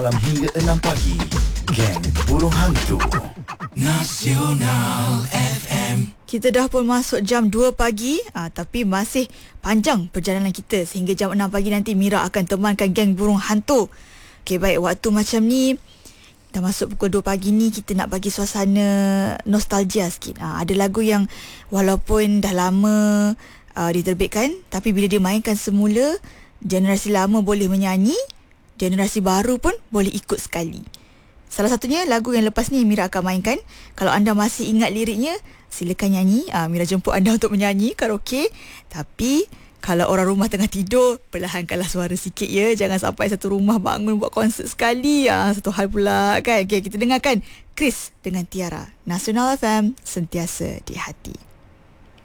Malam hingga 6 pagi, Geng Burung Hantu Nasional FM. Kita dah pun masuk jam 2 pagi, tapi masih panjang perjalanan kita. Sehingga jam 6 pagi nanti Mira akan temankan Geng Burung Hantu. Okey, baik, waktu macam ni dah masuk pukul 2 pagi ni, kita nak bagi suasana nostalgia sikit. Ada lagu yang walaupun dah lama diterbitkan, tapi bila dia mainkan semula, generasi lama boleh menyanyi, generasi baru pun boleh ikut sekali. Salah satunya lagu yang lepas ni Mira akan mainkan. Kalau anda masih ingat liriknya, silakan nyanyi. Mira jemput anda untuk menyanyi karaoke. Tapi kalau orang rumah tengah tidur, perlahankanlah suara sikit ya. Jangan sampai satu rumah bangun buat konsert sekali. Satu hal pula kan. Okay, kita dengarkan Chris dengan Tiara. Nasional FM, sentiasa di hati.